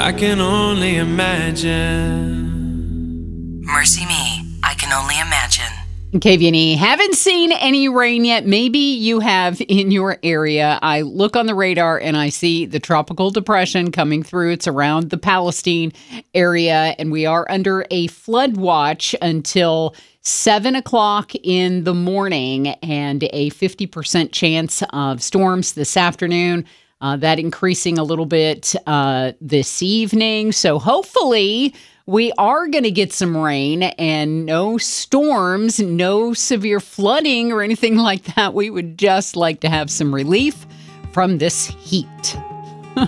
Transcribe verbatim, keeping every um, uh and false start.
I can only imagine. Mercy me, I can only imagine. K V N E, haven't seen any rain yet. Maybe you have in your area. I look on the radar and I see the tropical depression coming through. It's around the Palestine area, and we are under a flood watch until seven o'clock in the morning, and a fifty percent chance of storms this afternoon. Uh, that increasing a little bit uh, this evening. So hopefully we are going to get some rain and no storms, no severe flooding or anything like that. We would just like to have some relief from this heat.